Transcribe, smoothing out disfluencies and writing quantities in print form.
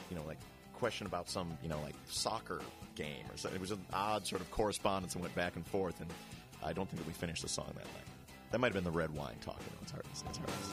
like question about some, like soccer game or something. It was an odd sort of correspondence and went back and forth, and I don't think that we finished the song that night. That might have been the red wine talking. It's hard to say.